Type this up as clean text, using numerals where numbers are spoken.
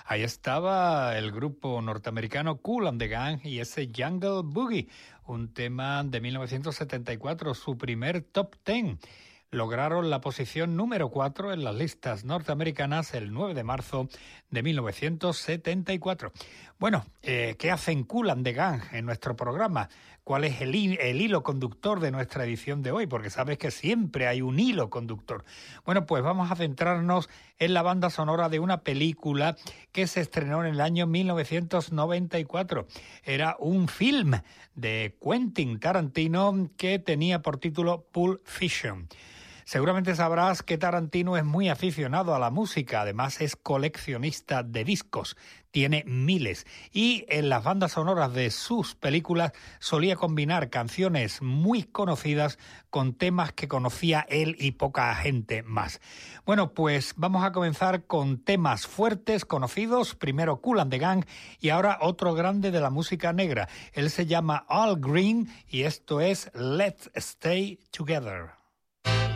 Ahí estaba el grupo norteamericano Kool and the Gang y ese Jungle Boogie, un tema de 1974, su primer top 10. Lograron la posición número 4 en las listas norteamericanas el 9 de marzo de 1974. Bueno, ¿qué hacen Kool and the Gang en nuestro programa? ¿Cuál es el hilo conductor de nuestra edición de hoy? Porque sabes que siempre hay un hilo conductor. Bueno, pues vamos a centrarnos en la banda sonora de una película que se estrenó en el año 1994. Era un film de Quentin Tarantino que tenía por título Pulp Fiction. Seguramente sabrás que Tarantino es muy aficionado a la música, además es coleccionista de discos, tiene miles, y en las bandas sonoras de sus películas solía combinar canciones muy conocidas con temas que conocía él y poca gente más. Bueno, pues vamos a comenzar con temas fuertes, conocidos, primero Kool and the Gang y ahora otro grande de la música negra. Él se llama Al Green y esto es Let's Stay Together.